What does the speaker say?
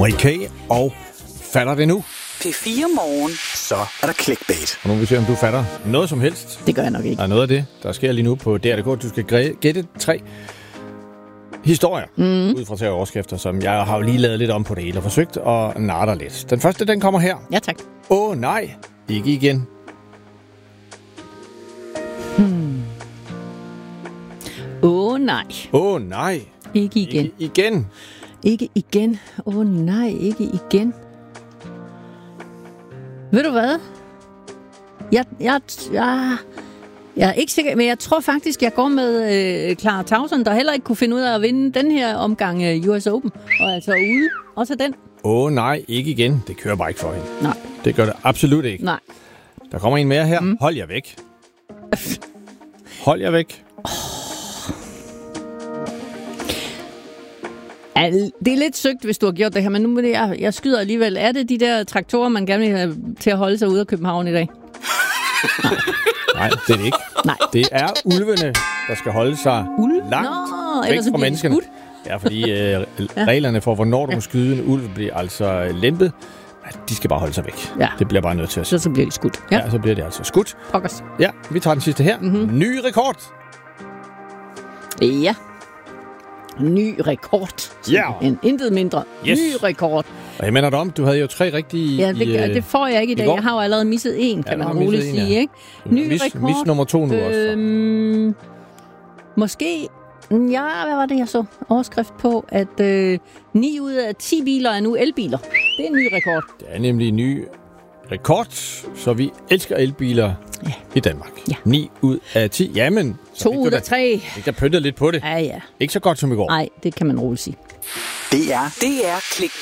YK og fatter det nu. P4 Morgen. Så er der clickbait. Og nu vil vi se, om du fatter noget som helst. Det gør jeg nok ikke. Der er noget af det, der sker lige nu på DR.dk. Du skal gætte 3 historier ud fra 3 overskrifter, som jeg har jo lige lavet lidt om på det hele og forsøgt at narre lidt. Den første, den kommer her. Ja, tak. Nej, ikke igen. Nej. Nej. Ikke igen. Ikke igen. Ikke igen. Nej, ikke igen. Ved du hvad? Jeg er ikke sikker, men jeg tror faktisk, jeg går med Clara Tauson, der heller ikke kunne finde ud af at vinde den her omgang US Open. Og altså ude. Også den. Nej, ikke igen. Det kører bare ikke for hende. Nej. Det gør det absolut ikke. Nej. Der kommer en mere her. Hold jer væk. Hold jer væk. Det er lidt søgt, hvis du har gjort det her, men nu jeg skyder alligevel. Er det de der traktorer, man gerne vil have til at holde sig ude af København i dag? Nej, det er det ikke. Nej. Det er ulvene, der skal holde sig langt væk fra menneskene. Ja, fordi reglerne for, hvornår du må skyde en ulv, bliver altså lempet. De skal bare holde sig væk. Ja. Det bliver bare nødt til at sige. Så bliver de skudt. Ja, så bliver det altså skudt. Pokkers. Ja, vi tager den sidste her. Ny rekord. Ja. Ny rekord. Ja. Intet mindre. Yes. Ny rekord. Og jeg mener dig om, du havde jo 3 rigtige Ja, det får jeg ikke i dag. Jeg har jo allerede misset 1, kan man roligt sige. Ja. Ikke? Ny rekord. Mis nummer 2 nu også. Måske... Ja, hvad var det, jeg så? Overskrift på, at 9 ud af 10 biler er nu elbiler. Det er en ny rekord. Det er nemlig en ny rekord, så vi elsker elbiler i Danmark. Ja. 9 ud af 10. Jamen, 2 ud af 3. Ikke der pyntet lidt på det. Ja. Ikke så godt som i går. Nej, det kan man roligt sige. Det er clickbait.